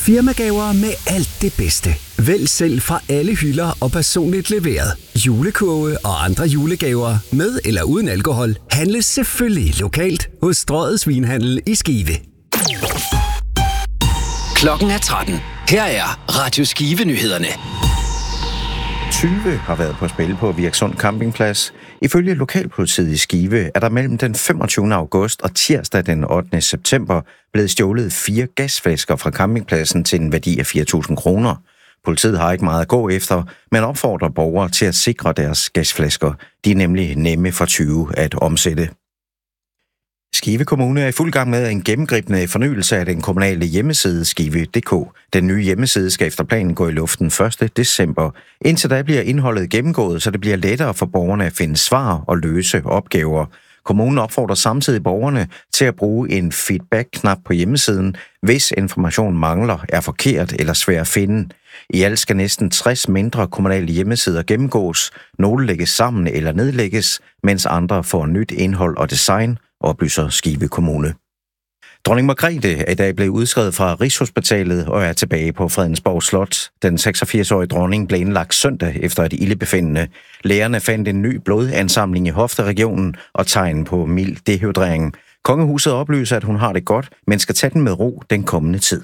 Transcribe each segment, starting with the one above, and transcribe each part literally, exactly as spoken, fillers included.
Firmagaver med alt det bedste. Vælg selv fra alle hylder og personligt leveret. Julekurve og andre julegaver med eller uden alkohol handles selvfølgelig lokalt hos Strøget Svinhandel i Skive. Klokken er tretten. Her er Radio Skive-nyhederne. tyve har været på spil på Virksund Campingplads. Ifølge lokalpolitiet i Skive er der mellem den femogtyvende august og tirsdag den ottende september blevet stjålet fire gasflasker fra campingpladsen til en værdi af fire tusind kroner. Politiet har ikke meget at gå efter, men opfordrer borgere til at sikre deres gasflasker. De er nemlig nemme for tyve at omsætte. Skive Kommune er i fuld gang med en gennemgribende fornyelse af den kommunale hjemmeside skive punktum d k. Den nye hjemmeside skal efter planen gå i luften første december. Indtil da bliver indholdet gennemgået, så det bliver lettere for borgerne at finde svar og løse opgaver. Kommunen opfordrer samtidig borgerne til at bruge en feedback-knap på hjemmesiden, hvis information mangler, er forkert eller svær at finde. I alt skal næsten tres mindre kommunale hjemmesider gennemgås. Nogle lægges sammen eller nedlægges, mens andre får nyt indhold og design, oplyser Skive Kommune. Dronning Margrethe er i dag blevet udskrevet fra Rigshospitalet og er tilbage på Fredensborg Slot. Den seksogfirs-årige dronning blev indlagt søndag efter et ildebefindende. Lægerne fandt en ny blodansamling i hofteregionen og tegn på mild dehydrering. Kongehuset oplyser, at hun har det godt, men skal tage den med ro den kommende tid.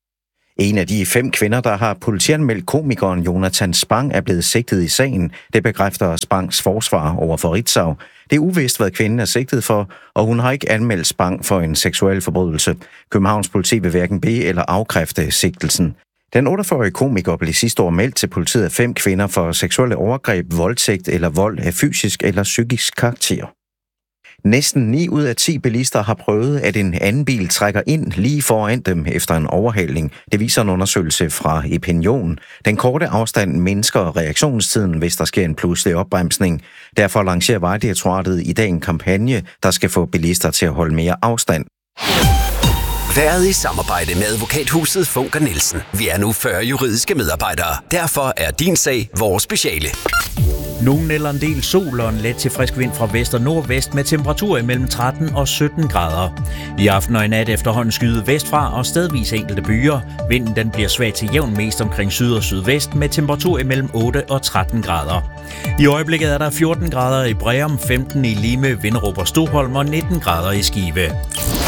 En af de fem kvinder, der har politianmeldt komikeren Jonathan Spang, er blevet sigtet i sagen. Det bekræfter Spangs forsvar over for Ritzau. Det er uvist, hvad kvinden er sigtet for, og hun har ikke anmeldt Spang for en seksuel forbrydelse. Københavns politi vil hverken bede eller afkræfte sigtelsen. Den otteogfyrre-årige komiker blev sidste år meldt til politiet af fem kvinder for seksuelle overgreb, voldtægt eller vold af fysisk eller psykisk karakter. Næsten ni ud af ti bilister har prøvet, at en anden bil trækker ind lige foran dem efter en overhaling. Det viser en undersøgelse fra Epinion. Den korte afstand mindsker reaktionstiden, hvis der sker en pludselig opbremsning. Derfor lancerer Vejdirektoratet i dag en kampagne, der skal få bilister til at holde mere afstand. Været i samarbejde med advokathuset Funker Nielsen. Vi er nu fyrre juridiske medarbejdere. Derfor er din sag vores speciale. Nogen eller en del sol og en let til frisk vind fra vest og nordvest med temperaturer imellem tretten og sytten grader. I aften og i nat efterhånden skyde vestfra og stedvis enkelte byer. Vinden den bliver svag til jævn mest omkring syd og sydvest med temperatur imellem otte og tretten grader. I øjeblikket er der fjorten grader i Breum, femten i Lime, Vinderup og Stoholm og nitten grader i Skive.